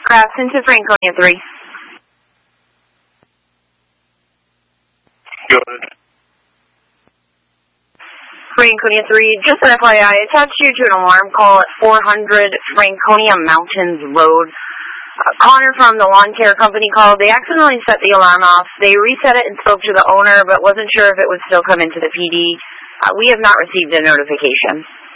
Crafts into Franconia 3. Go ahead. Franconia 3, just an FYI, attached you to an alarm call at 400 Franconia Mountains Road. Connor from the lawn care company called. They accidentally set the alarm off. They reset it and spoke to the owner, but wasn't sure if it would still come into the PD. We have not received a notification.